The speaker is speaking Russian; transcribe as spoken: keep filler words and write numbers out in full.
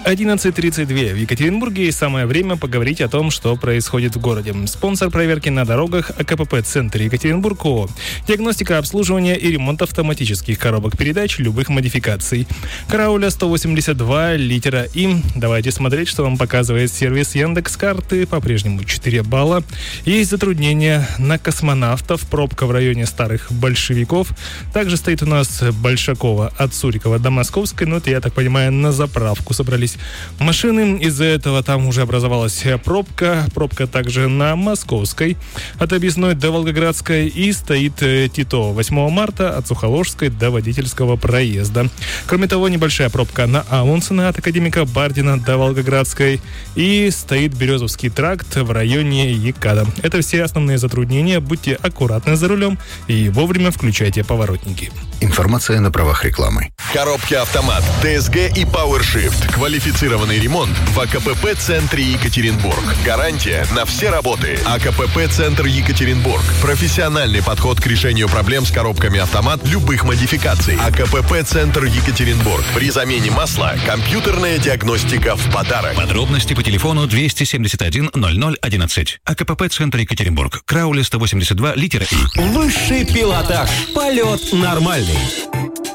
одиннадцать тридцать два в Екатеринбурге, и самое время поговорить о том, что происходит в городе. Спонсор проверки на дорогах АКПП «Центр Екатеринбург» ООО. Диагностика, обслуживание и ремонт автоматических коробок передач любых модификаций. Карауля сто восемьдесят два, литера И. Давайте смотреть, что вам показывает сервис Яндекс.Карты. По-прежнему четыре балла. Есть затруднения на Космонавтов, пробка в районе старых большевиков. Также стоит у нас Большакова от Сурикова до Московской. Но это, я так понимаю, на заправку собрались машины. Из-за этого там уже образовалась пробка. Пробка также на Московской от Объездной до Волгоградской. И стоит Титова восьмого марта от Сухоложской до Водительского проезда. Кроме того, небольшая пробка на Аунсена от Академика Бардина до Волгоградской. И стоит Березовский тракт в районе Екада. Это все основные затруднения. Будьте аккуратны за рулем и вовремя включайте поворотники. Информация на правах рекламы. Коробки автомат, ТСГ и PowerShift. Квалифицированный ремонт в АКПП «Центре Екатеринбург». Гарантия на все работы. АКПП «Центр Екатеринбург». Профессиональный подход к решению проблем с коробками автомат любых модификаций. АКПП «Центр Екатеринбург». При замене масла компьютерная диагностика в подарок. Подробности по телефону двести семьдесят один ноль ноль одиннадцать. АКПП «Центр Екатеринбург». Краули сто восемьдесят два, литера И. Высший пилотаж. Полет нормальный.